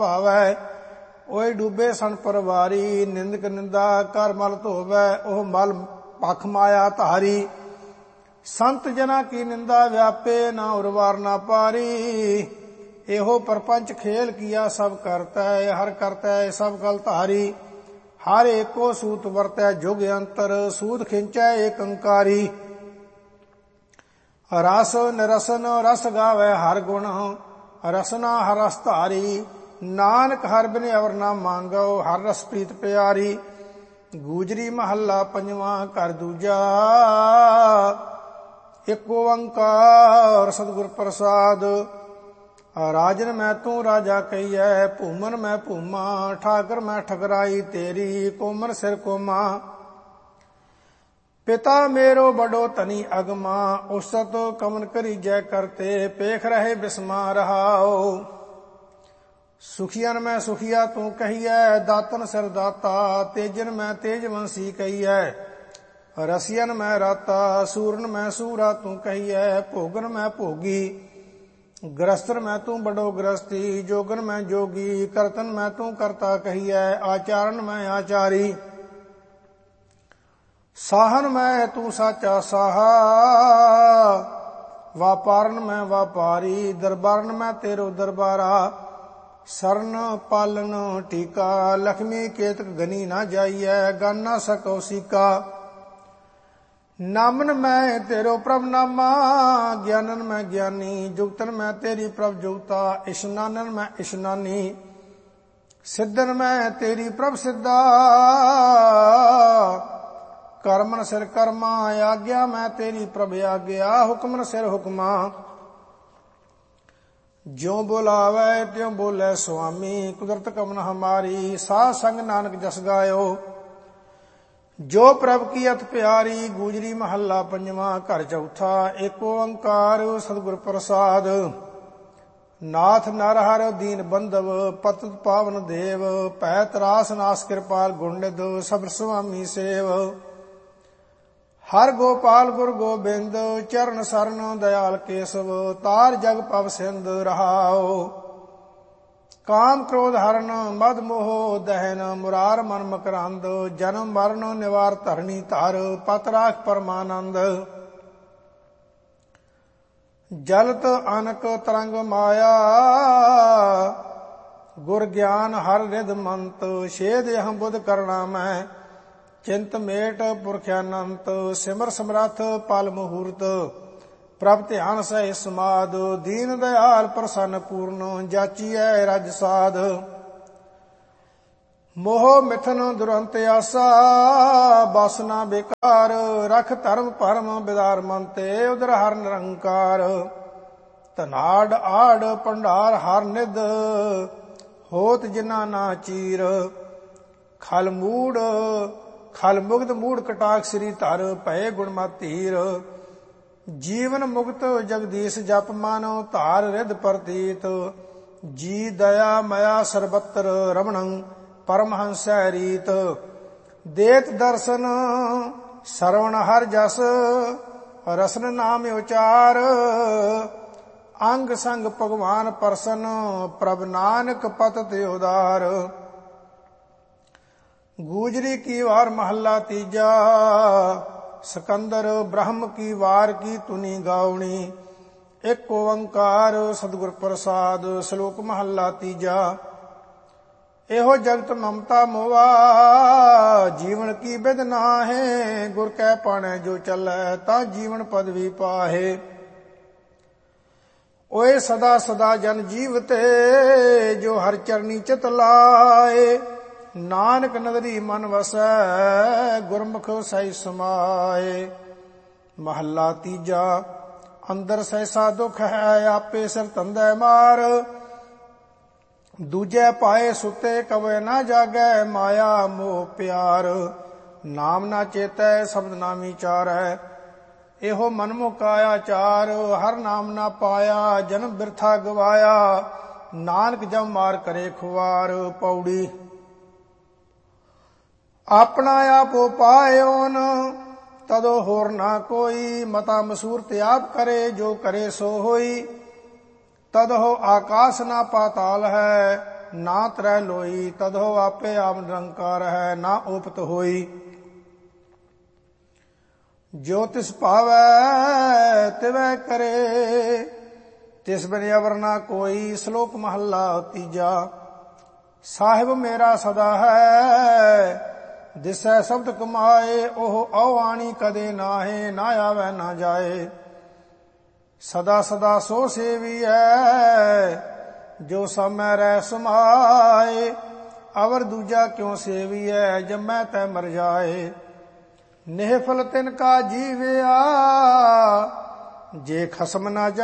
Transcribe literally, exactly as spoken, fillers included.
ਭਾਵੈ। ਓਏ ਡੂਬੇ ਸਨ ਪਰਵਾਰੀ, ਨਿੰਦਕ ਨਿੰਦਾ ਕਰ ਮਲ ਧੋਵੈ। ਉਹ ਮਲ ਭਖ ਮਾਇਆ ਧਾਰੀ, ਸੰਤ ਜਨਾ ਕੀ ਨਿੰਦਾ ਵਿਆਪੇ। ਨਾ ਉਰਵਾਰ ਨਾ ਪਾਰੀ, ਇਹੋ ਪਰਪੰਚ ਖੇਲ ਕੀਆ ਸਭ ਕਰਤੈ। ਹਰ ਕਰਤੈ ਸਭ ਗਲ ਧਾਰੀ, ਹਰ ਏਕੋ ਸੂਤ ਵਰਤੈ ਜੁਗ ਅੰਤਰ। ਸੂਤ ਖਿੰਚੈ ਏਕ ਅੰਕਾਰੀ, ਰਸ ਨਿਰਸਨ ਰਸ ਗਾਵੈ ਹਰ ਗੁਣ। ਰਸਨਾ ਹਰ ਰਸ ਧਾਰੀ, ਨਾਨਕ ਹਰ ਬਿਨ ਅਵਰ ਨਾ ਮੰਗੋ। ਹਰ ਰਸ ਪ੍ਰੀਤ ਪਿਆਰੀ। ਗੂਜਰੀ ਮਹੱਲਾ ਪੰਜਵਾਂ ਘਰ ਦੂਜਾ। ਇਕ ਓੰਕਾਰ ਸਤਿਗੁਰ ਪ੍ਰਸਾਦ। ਰਾਜਨ ਮੈਂ ਤੂੰ ਰਾਜਾ ਕਹੀਐ, ਭੂਮਨ ਮੈਂ ਭੂਮਾ। ਠਾਕਰ ਮੈਂ ਠਕਰਾਈ ਤੇਰੀ, ਕੋਮਨ ਸਿਰ ਕੋਮਾ। ਪਿਤਾ ਮੇਰੋ ਬੜੋ ਧਨੀ ਅਗਮਾ, ਉਸਤ ਕਮਨ ਕਰੀਜੈ ਕਰਤੇ। ਪੇਖ ਰਹੇ ਬਿਸਮਾ ਰਹਾਓ, ਸੁਖੀਅਨ ਮੈਂ ਸੁਖੀਆ ਤੂੰ ਕਹੀਐ। ਦਾਤਨ ਸਿਰ ਦਾਤਾ, ਤੇਜਨ ਮੈਂ ਤੇਜਵੰਸੀ ਕਹੀਐ। ਰਸੀਅਨ ਮੈਂ ਰਾਤਾ, ਸੂਰਨ ਮੈਂ ਸੂਰਾ ਤੂੰ ਕਹੀਐ। ਭੋਗਨ ਮੈਂ ਭੋਗੀ, ਗ੍ਰਸਤਨ ਮੈਂ ਤੂੰ ਬੜੋ ਗ੍ਰਸਤੀ। ਜੋਗਨ ਮੈਂ ਜੋਗੀ, ਕਰਤਨ ਮੈਂ ਤੂੰ ਕਰਤਾ ਕਹੀਐ। ਆਚਾਰਨ ਮੈਂ ਆਚਾਰੀ, ਸਾਹਨ ਮੈਂ ਤੂੰ ਸਾਚਾ ਸਾਹਾ। ਵਾਪਾਰਨ ਮੈਂ ਵਾਪਾਰੀ, ਦਰਬਾਰਨ ਮੈਂ ਤੇਰੋ ਦਰਬਾਰਾ। ਸਰਨ ਪਾਲਨ ਟੀਕਾ, ਲਖਮੀ ਕੇਤਕ ਗਨੀ ਨਾ ਜਾਈਐ। ਗਨ ਨਾ ਸਕੋ ਸੀਕਾ, ਨਾਮਨ ਮੈਂ ਤੇਰੋ ਪ੍ਰਭ ਨਾਮਾ। ਗਿਆਨਨ ਮੈਂ ਗਿਆਨੀ, ਜੁਗਤਨ ਮੈਂ ਤੇਰੀ ਪ੍ਰਭ ਜੁਗਤਾ। ਇਸ਼ਨਾਨਨ ਮੈਂ ਇਸ਼ਨਾਨੀ, ਸਿੱਧਨ ਮੈਂ ਤੇਰੀ ਪ੍ਰਭ ਸਿੱਧਾ। ਕਰਮਨ ਸਿਰ ਕਰਮਾ, ਆਗਿਆ ਮੈਂ ਤੇਰੀ ਪ੍ਰਭ ਆਗਿਆ। ਹੁਕਮਨ ਸਿਰ ਹੁਕਮਾ, ਜਿਉ ਬੁਲਾਵੈ ਤਿਉ ਬੋਲੇ ਸੁਆਮੀ। ਕੁਦਰਤ ਕਮਨ ਹਮਾਰੀ, ਸਾਧ ਸੰਗ ਨਾਨਕ ਜਸ ਗਾਇਓ। ਜੋ ਪ੍ਰਭ ਕੀ ਅਤ ਪਿਆਰੀ। ਗੂਜਰੀ ਮਹੱਲਾ ਪੰਜਵਾਂ ਘਰ ਚੌਥਾ। ਏਕ ਓੰਕਾਰ ਸਤਿਗੁਰ ਪ੍ਰਸਾਦ। ਨਾਥ ਨਰ ਹਰਿ ਦੀਨ ਬੰਧਵ, ਪਤਿਤ ਪਾਵਨ ਦੇਵ। ਭੈ ਤਰਾਸ ਨਾਸ ਕਿਰਪਾਲ ਗੁਣਨਿਧ, ਸਬਰ ਸੁਆਮੀ ਸੇਵ। ਹਰ ਗੋਪਾਲ ਗੁਰ ਗੋਬਿੰਦ, ਚਰਨ ਸਰਨ ਦਇਆਲ ਕੇਸਵ। ਤਾਰ ਜਗ ਪਵ ਸਿੰਧ ਰਹਾਓ, ਕਾਮ ਕ੍ਰੋਧ ਹਰਨ ਮਦ ਮੋਹ ਦਹਿਨ। ਮੁਰਾਰ ਮਨ ਮਕਰੰਦ, ਜਨਮ ਮਰਨ ਨਿਵਾਰ ਧਰਣੀ ਧਰ। ਪਤ ਰਾਖ ਪਰਮਾਨੰਦ, ਜਲਤ ਅਨਕ ਤਰੰਗ ਮਾਇਆ। ਗੁਰ ਗਿਆਨ ਹਰ ਰਿਦ ਮੰਤ, ਛੇਦ ਅਹੰ ਬੁੱਧ ਕਰਣਾ ਮੈਂ। ਚਿੰਤ ਮੇਟ ਪੁਰਖ ਅਨੰਤ, ਸਿਮਰ ਸਮਰੱਥ ਪਲ ਮਹੂਰਤ। ਪ੍ਰਭ ਧਿਆਨ ਸਹਿ ਸਮਾਦ, ਦੀਨ ਦਇਆਲ ਪ੍ਰਸੰਨ ਪੂਰਨ। ਜਾਚੀਐ ਰਜ ਸਾਧ, ਮੋਹ ਮਿਥਨ ਦੁਰੰਤ ਆਸਾ। ਬਾਸਨਾ ਬੇਕਾਰ, ਰਖ ਧਰਮ ਭਰਮ ਬਿਦਾਰ ਮਨ ਤੇ। ਉਦਰ ਹਰ ਨਿਰੰਕਾਰ, ਧਨਾੜ ਆੜ ਭੰਡਾਰ ਹਰ ਨਿਧ। ਹੋਤ ਜਿਨਾ ਨਾ ਚੀਰ, ਖਲ ਮੂੜ ਖਲ ਮੁਗਧ ਮੂੜ ਕਟਾਕ ਸ੍ਰੀ ਧਰ। ਭਏ ਗੁਣਮਤਿ ਧੀਰ, ਜੀਵਨ ਮੁਕਤ ਜਗਦੀਸ਼ ਜਪ ਮਨ। ਧਾਰ ਰਿਧ ਪ੍ਰਤੀਤ, ਜੀ ਦਇਆ ਮਇਆ ਸਰਬਤਰ ਰਮਣੰ। ਪਰਮਹੰਸੈ ਰੀਤ, ਦੇਤ ਦਰਸ਼ਨ ਸਰਵਣ ਹਰ ਜਸ। ਰਸਨ ਨਾਮ ਉਚਾਰ, ਅੰਗ ਸੰਗ ਭਗਵਾਨ ਪ੍ਰਸੰਨ। ਪ੍ਰਭ ਨਾਨਕ ਪਤਿਤ ਉਦਾਰ। ਗੂਜਰੀ ਕੀ ਵਾਰ ਮਹੱਲਾ ਤੀਜਾ। ਸਿਕੰਦਰ ਬ੍ਰਹਮ ਕੀ ਵਾਰ ਕੀ ਤੁਨੀ ਗਾਉਣੀ। ਇਕ ਓੰਕਾਰ ਸਤਿਗੁਰ ਪ੍ਰਸਾਦ। ਸ਼ਲੋਕ ਮਹੱਲਾ ਤੀਜਾ। ਇਹੋ ਜਗਤ ਮਮਤਾ ਮੋਆ, ਜੀਵਨ ਕੀ ਬਿਦ ਨਾਹੇ। ਗੁਰ ਕੈ ਪਾਣੈ ਜੋ ਚੱਲੈ, ਤਾਂ ਜੀਵਨ ਪਦਵੀ ਪਾਹੇ। ਓਏ ਸਦਾ ਸਦਾ ਜਨ ਜੀਵਤੇ, ਜੋ ਹਰ ਚਰਨੀ ਚਿਤ ਲਾਏ। ਨਾਨਕ ਨਦਰੀ ਮਨ ਵਸੈ, ਗੁਰਮੁਖ ਸਹਿ ਸਮਾਏ। ਮਹੱਲਾ ਤੀਜਾ। ਅੰਦਰ ਸਹਿਸਾ ਦੁਖ ਹੈ, ਆਪੇ ਸਿਰ ਧੰਦੈ ਮਾਰ। ਦੂਜੇ ਪਾਏ ਸੁਤੇ ਕਵੇ ਨਾ ਜਾਗੈ, ਮਾਇਆ ਮੋਹ ਪਿਆਰ। ਨਾਮ ਨਾ ਚੇਤੈ ਸ਼ਬਦ ਨਾ ਵਿਚਾਰੈ, ਇਹੋ ਮਨ ਮੁਕਾਇਆ ਚਾਰ। ਹਰ ਨਾਮ ਨਾ ਪਾਇਆ, ਜਨਮ ਬਿਰਥਾ ਗਵਾਇਆ। ਨਾਨਕ ਜਮ ਮਾਰ ਕਰੇ ਖੁਆਰ। ਪੌੜੀ। ਆਪਣਾ ਆਪੋ ਪਾਇਓਨ, ਤਦੋ ਹੋਰ ਨਾ ਕੋਈ। ਮਤਾ ਮਸੂਰਤ ਆਪ ਕਰੇ, ਜੋ ਕਰੇ ਸੋ ਹੋਈ। ਤਦਹੁ ਆਕਾਸ ਨਾ ਪਾਤਾਲ ਹੈ, ਨਾ ਤਰੈ ਲੋਈ। ਤਦੋ ਆਪੇ ਆਪ ਨਿਰੰਕਾਰ ਹੈ, ਨਾ ਉਪਤ ਹੋਈ। ਜੋ ਤਿਸ ਭਾਵੈ ਤਿਵੈ ਕਰੇ, ਤਿਸ ਬਿਨ ਅਵਰ ਨਾ ਕੋਈ। ਸ਼ਲੋਕ ਮਹੱਲਾ ਤੀਜਾ। ਸਾਹਿਬ ਮੇਰਾ ਸਦਾ ਹੈ, ਦਿਸੈ ਸ਼ਬਦ ਕਮਾਏ। ਉਹ ਆਉ ਆਣੀ ਕਦੇ ਨਾਹੇ, ਨਾ ਆਵੈ ਨਾ ਜਾਏ। ਸਦਾ ਸਦਾ ਸੋ ਸੇਵੀ ਹੈ, ਜੋ ਸਮੈ ਰਹਿ ਸਮਾਏ। ਅਵਰ ਦੂਜਾ ਕਿਉ ਸੇਵੀ ਹੈ, ਜੰਮੈ ਤੈ ਮਰ ਜਾਏ। ਨਿਹਫਲ ਤਿਨ ਕਾ ਜੀਵਿਆ, ਜੇ ਖਸਮ ਨਾ